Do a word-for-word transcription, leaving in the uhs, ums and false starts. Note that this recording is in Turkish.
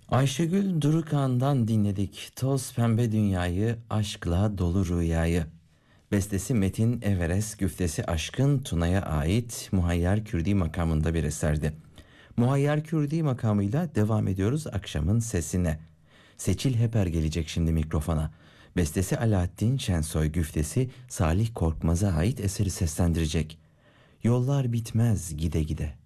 Ayşegül Durukan'dan dinledik. Toz pembe dünyayı, aşkla dolu rüyayı. Bestesi Metin Everest, güftesi Aşkın Tuna'ya ait Muhayyer Kürdi makamında bir eserdi. Muhayyer Kürdi makamıyla devam ediyoruz akşamın sesine. Seçil Heper gelecek şimdi mikrofona. Bestesi Alaaddin Şensoy, güftesi Salih Korkmaz'a ait eseri seslendirecek. Yollar bitmez gide gide.